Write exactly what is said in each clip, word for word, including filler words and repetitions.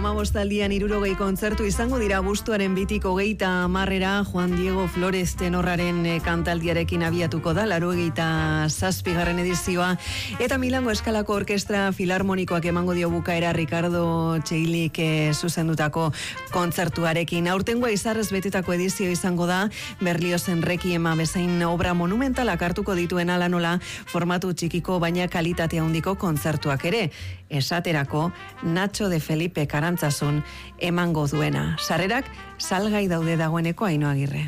Amabostaldian hirurogei kontzertu izango dira abuztuaren bitik hogeita hamarrera Juan Diego Flores tenorraren kantaldiarekin abiatuko da laurogeita zazpigarren edizioa eta Milango Eskalako Orkestra Filarmonikoak emango dio bukaera Ricardo Txeilik eh, zuzendutako kontzertuarekin. Aurtengoa izarrez betetako edizio izango da Berliozen Requiema bezain obra monumentalak hartuko dituen ala nola formatu txikiko baina kalitate handiko kontzertuak ere. Esaterako Nacho de Felipe Karantzasun emango duena. Sarrerak salgai daude dagoeneko Ainhoa Agirre.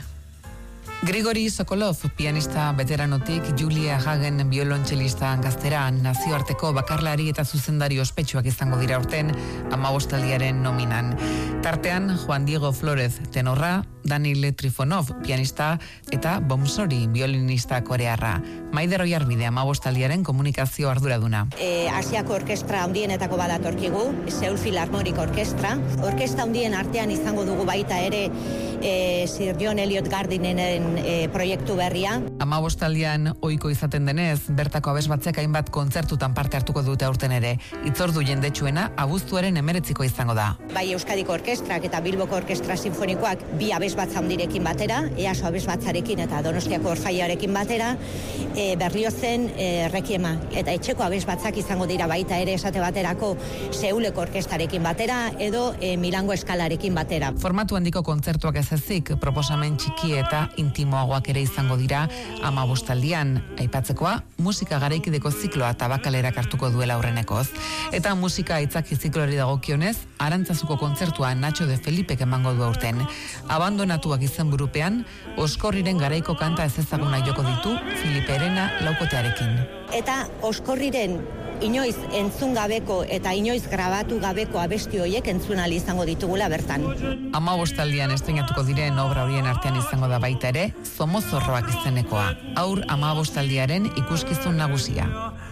Grigori Sokolov, pianista veteranotik, Julia Hagen, biolontxelista gaztera, nazioarteko bakarlari eta zuzendari ospetsuak izango dira urten amabostaldiaren nominan. Tartean, Juan Diego Flores, tenorra, Danil Trifonov, pianista, eta Bomsori, violinista korearra. Maider Oiarbide, amabostaldiaren komunikazio arduraduna. E, Asiako orkestra handienetako badatorkigu, Seul Philharmonic Orkestra. Orkestra handien artean izango dugu baita ere e, Sir John Eliot Gardineren e, proiektu berria. Amabostaldian ohiko izaten denez, bertako abesbatzek hainbat kontzertutan parte hartuko dute aurten ere. Itzordu jendetsuena abuztuaren emeretziko izango da. Bai Euskadiko Orkestrak eta Bilboko Orkestra Sinfonikoak bi abesbatza handirekin batera, EASO abesbatzarekin eta Donostiako Orfaiarekin batera, e, Berliozen e, Requiema eta etxeko abesbatzak izango dira baita ere esate baterako Seuleko Orkestrarekin batera edo e, Milango Eskalarekin batera. Formatu handiko kontzertuak ez ezik, proposamen txiki eta intimoagoak ere izango dira amabostaldian. Aipatzekoa, musika garaikideko zikloa tabakalerak hartuko duela aurrenekoz. Eta musika aitzaki ziklori dagokionez, Arantzazuko kontzertua Nacho de Felipek emango du aurten. Abandonatuak izenburupean, Oskorriren garaiko kanta ez ezaguna joko ditu Filipe Erena laukotearekin. Eta Oskorriren inoiz entzun gabeko eta inoiz grabatu gabeko abesti horiek entzun ahal izango ditugula bertan. Amabostaldian estreinatuko diren obra horien artean izango da baita ere, Zomozorroak izenekoa. Haur amabostaldiaren ikuskizun nagusia.